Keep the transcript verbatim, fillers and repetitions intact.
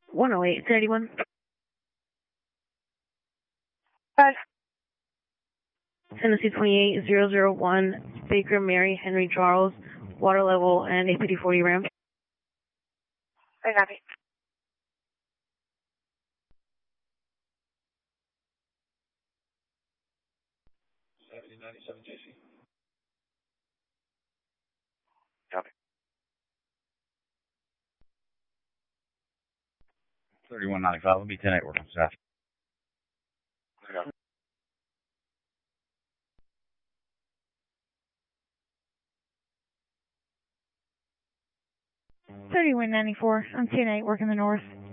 one oh eight, thirty-one. Five. Tennessee twenty-eight, zero zero one, Baker Mary Henry Charles, water level and A P D forty ram. I copy. seventy ninety-seven J C. Copy. thirty-one ninety-five, will be ten eight working staff. I copy. thirty-one ninety-four, I'm ten eight working the north.